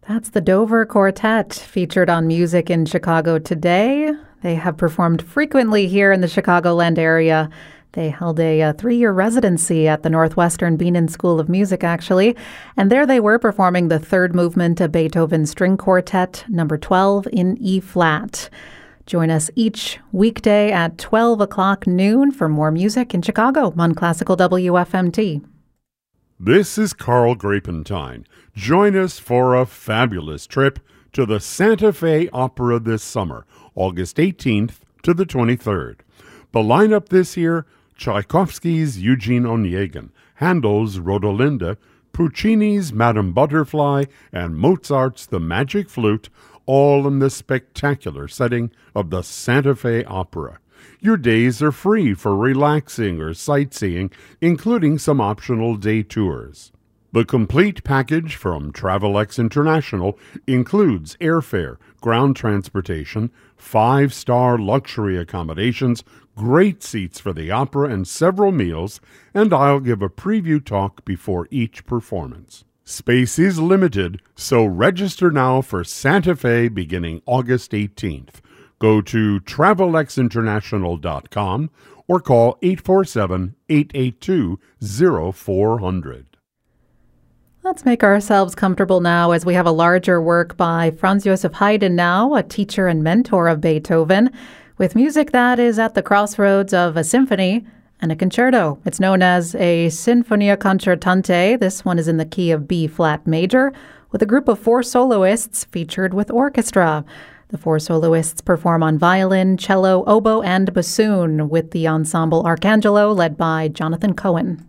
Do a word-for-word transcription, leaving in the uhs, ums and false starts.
That's the Dover Quartet, featured on Music in Chicago Today. They have performed frequently here in the Chicagoland area. They held a, a three-year residency at the Northwestern Bienen School of Music, actually. And there they were performing the third movement of Beethoven's String Quartet, number twelve in E-flat. Join us each weekday at twelve o'clock noon for more music in Chicago on Classical W F M T. This is Carl Grapentine. Join us for a fabulous trip to the Santa Fe Opera this summer, August eighteenth to the twenty-third. The lineup this year: Tchaikovsky's Eugene Onegin, Handel's Rodolinda, Puccini's Madame Butterfly, and Mozart's The Magic Flute, all in the spectacular setting of the Santa Fe Opera. Your days are free for relaxing or sightseeing, including some optional day tours. The complete package from Travelex International includes airfare, ground transportation, five-star luxury accommodations, great seats for the opera, and several meals, and I'll give a preview talk before each performance. Space is limited, so register now for Santa Fe beginning August eighteenth. Go to travelex international dot com or call eight four seven, eight eight two, zero four zero zero. Let's make ourselves comfortable now as we have a larger work by Franz Joseph Haydn now, a teacher and mentor of Beethoven, with music that is at the crossroads of a symphony and a concerto. It's known as a Sinfonia Concertante. This one is in the key of B-flat major, with a group of four soloists featured with orchestra. The four soloists perform on violin, cello, oboe, and bassoon, with the ensemble Arcangelo led by Jonathan Cohen.